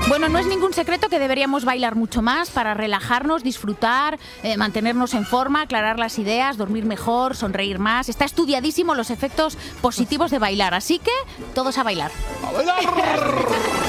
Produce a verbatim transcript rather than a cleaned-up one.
Bueno, no es ningún secreto que deberíamos bailar mucho más para relajarnos, disfrutar, eh, mantenernos en forma, aclarar las ideas, dormir mejor, sonreír más. Está estudiadísimo los efectos positivos de bailar, así que todos a bailar. ¡A bailar!